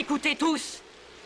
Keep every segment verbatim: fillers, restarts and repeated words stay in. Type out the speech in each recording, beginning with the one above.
Écoutez tous!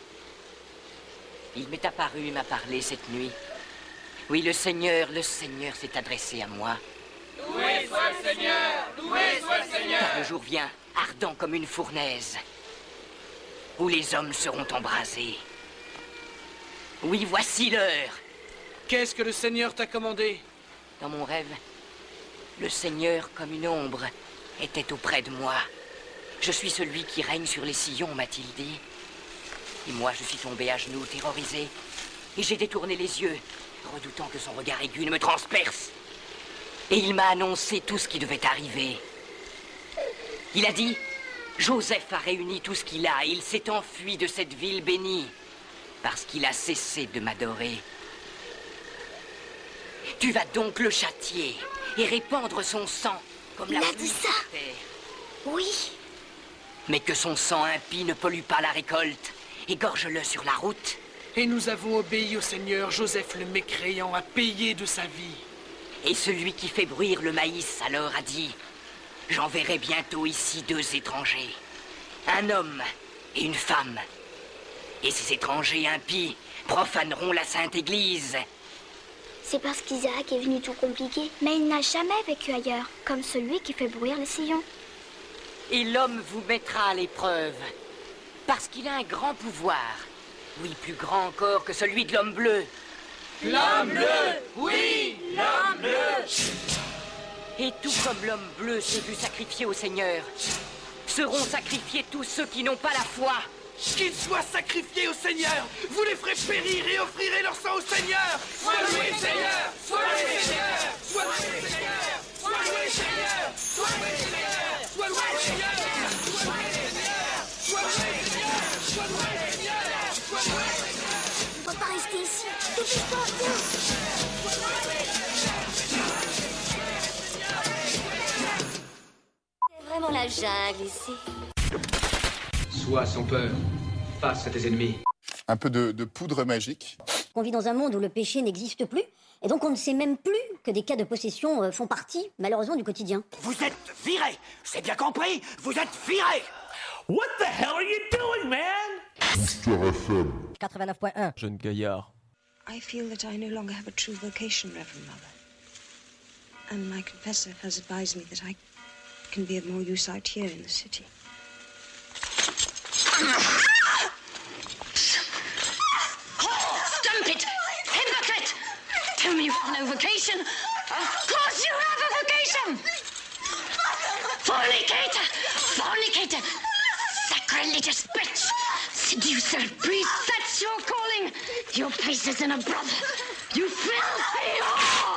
Il m'est apparu et m'a parlé cette nuit. Oui, le Seigneur, le Seigneur s'est adressé à moi. Loué soit le Seigneur! Loué soit le Seigneur! Car le jour vient, ardent comme une fournaise, où les hommes seront embrasés. Oui, voici l'heure. Qu'est-ce que le Seigneur t'a commandé? Dans mon rêve, le Seigneur, comme une ombre, était auprès de moi. Je suis celui qui règne sur les sillons, m'a-t-il dit. Et moi, je suis tombé à genoux, terrorisé. Et j'ai détourné les yeux, redoutant que son regard aigu ne me transperce. Et il m'a annoncé tout ce qui devait arriver. Il a dit, Joseph a réuni tout ce qu'il a et il s'est enfui de cette ville bénie, parce qu'il a cessé de m'adorer. Tu vas donc le châtier et répandre son sang comme la Il a pluie dit ça? sur terre. Oui. Mais que son sang impie ne pollue pas la récolte. Égorge-le sur la route. Et nous avons obéi au Seigneur. Joseph le mécréant a payé de sa vie. Et celui qui fait bruire le maïs alors a dit, j'enverrai bientôt ici deux étrangers, un homme et une femme. Et ces étrangers impies profaneront la Sainte Église. C'est parce qu'Isaac est venu tout compliquer. Mais il n'a jamais vécu ailleurs, comme celui qui fait bruire les sillons. Et l'homme vous mettra à l'épreuve, parce qu'il a un grand pouvoir. Oui, plus grand encore que celui de l'homme bleu. L'homme bleu! Oui! L'homme bleu! Et tout comme l'homme bleu s'est vu sacrifier au Seigneur, seront sacrifiés tous ceux qui n'ont pas la foi. Qu'ils soient sacrifiés au Seigneur. Vous les ferez périr et offrirez leur sang au Seigneur. Sois loué, Seigneur! Sois loué, Seigneur! Sois loué, Seigneur! Sois loué, Seigneur! Sois loué, Seigneur! Sois loué, Seigneur! Sois loué, Seigneur! Sois loué, Seigneur! Sois loué, Seigneur! Sois loué, Seigneur! On ne peut pas rester ici. Dépêche-toi, viens. C'est vraiment la jungle ici. Sois sans peur, face à tes ennemis. Un peu de, de poudre magique. On vit dans un monde où le péché n'existe plus, et donc on ne sait même plus que des cas de possession euh, font partie, malheureusement, du quotidien. Vous êtes virés, c'est bien compris, vous êtes virés. What the hell are you doing, man? Histoire F M. quatre-vingt-neuf point un. Jeune gaillard. I feel that I no longer have a true vocation, Reverend Mother. And my confessor has advised me that I can be of more use out here in the city. Stump it! Hypocrite! Tell me you have no vocation! Of course you have a vocation! Fornicator! Fornicator! Sacrilegious bitch! Seducer, priest, that's your calling! Your place is in a brother! You filthy whore!